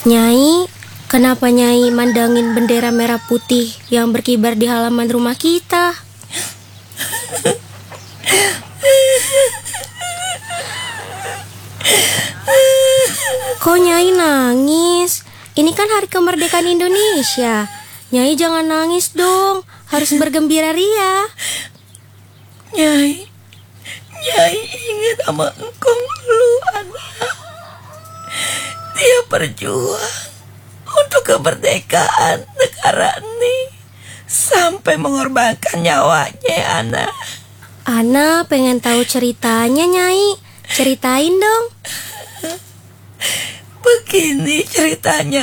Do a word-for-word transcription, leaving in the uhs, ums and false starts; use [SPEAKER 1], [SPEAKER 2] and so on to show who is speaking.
[SPEAKER 1] Nyai, kenapa Nyai mandangin bendera merah putih yang berkibar di halaman rumah kita? Kok Nyai nangis? Ini kan hari kemerdekaan Indonesia. Nyai jangan nangis dong, harus bergembira ria.
[SPEAKER 2] Nyai, Nyai ingat sama engkong lu, anak. Dia berjuang untuk kemerdekaan negara ini sampai mengorbankan nyawanya, anak.
[SPEAKER 1] Ana pengen tahu ceritanya, Nyai. Ceritain dong.
[SPEAKER 2] Begini ceritanya,